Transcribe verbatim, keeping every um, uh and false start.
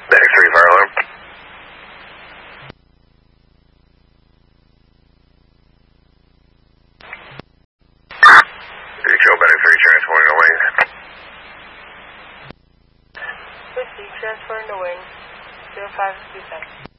Medic three, fire alarm. Control, Medic three, transporting the wing. fifty, transferring the wing. zero five two seven.